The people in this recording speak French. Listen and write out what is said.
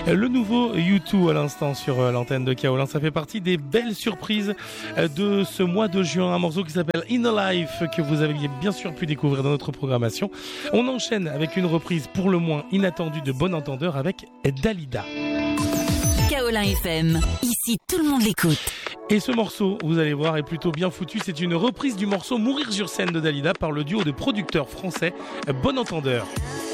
Le nouveau U2 à l'instant sur l'antenne de Kaolin, ça fait partie des belles surprises de ce mois de juin. Un morceau qui s'appelle In a Life que vous avez bien sûr pu découvrir dans notre programmation. On enchaîne avec une reprise pour le moins inattendue de Bon Entendeur avec Dalida. Kaolin FM, ici tout le monde l'écoute. Et ce morceau, vous allez voir, est plutôt bien foutu. C'est une reprise du morceau Mourir sur scène de Dalida par le duo de producteurs français Bon Entendeur.